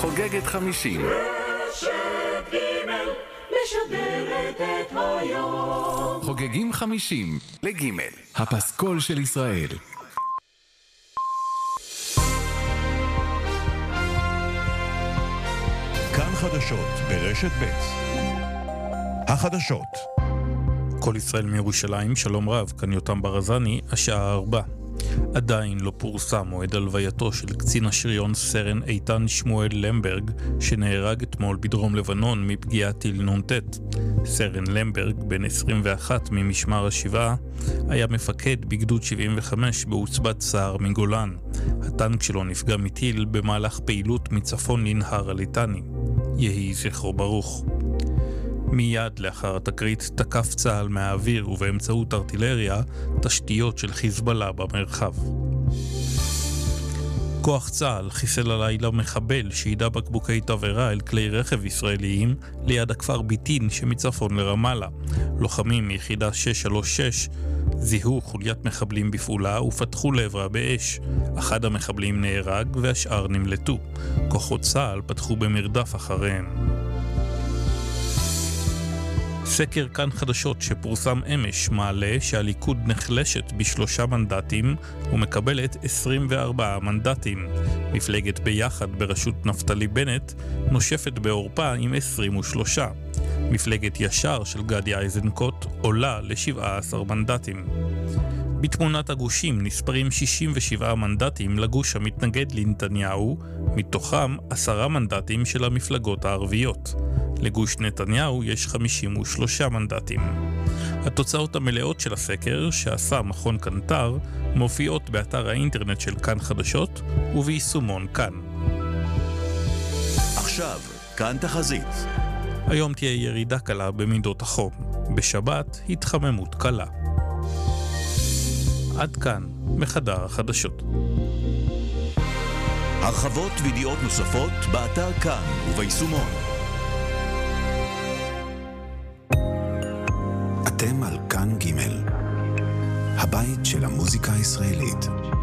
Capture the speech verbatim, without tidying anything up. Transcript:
חוגגת חמישים. רשת גימל משדרת את היום. חוגגים חמישים לגימל, הפסקול של ישראל. כאן חדשות ברשת ב'. החדשות. כל ישראל מירושלים, שלום רב, כאן יותם ברזני, השעה ארבע. עדיין לא פורסם מועד הלווייתו של קצין השריון סרן איתן שמואל למברג, שנהרג אתמול בדרום לבנון מפגיעת טיל נ"ט. סרן למברג, בן עשרים ואחת ממשמר השבעה, היה מפקד בגדוד שבעים וחמש בעוצבת סער מגולן. הטנק שלו נפגע מטיל במהלך פעילות מצפון לנהר הליטני. יהי זכרו ברוך. מיד לאחר התקרית תקף צה"ל מהאוויר ובאמצעות ארטילריה תשתיות של חיזבאללה במרחב. כוח צה"ל חיסל הלילה מחבל שידע בקבוקי תבערה אל כלי רכב ישראליים ליד הכפר ביטין שמצפון לרמאללה. לוחמים מיחידה שש שלוש שש זיהו חוליית מחבלים בפעולה ופתחו לעברה באש. אחד המחבלים נהרג והשאר נמלטו. כוחות צה"ל פתחו במרדף אחריהם. סקר כאן חדשות שפורסם אמש מעלה שהליכוד נחלשת בשלושה מנדטים ומקבלת עשרים וארבעה מנדטים. מפלגת ביחד בראשות נפתלי בנט נושפת בעורפה עם עשרים ושלושה. מפלגת ישר של גדי איזנקוט עולה ל-שבעה עשר מנדטים. בתמונת הגושים נספרים שישים ושבעה מנדטים לגוש המתנגד לנתניהו, מתוכם עשרה מנדטים של המפלגות הערביות. לגוש נתניהו יש חמישים ושלושה מנדטים. התוצאות המלאות של הסקר שעשה מכון קנטר מופיעות באתר האינטרנט של כאן חדשות וביישומון כאן. עכשיו, כאן תחזית. היום תהיה ירידה קלה במידות החום. בשבת התחממות קלה. עד כאן מחדר החדשות. הרחבות וידיעות נוספות באתר כאן וביישומון. אתם על כאן ג', הבית של המוזיקה הישראלית.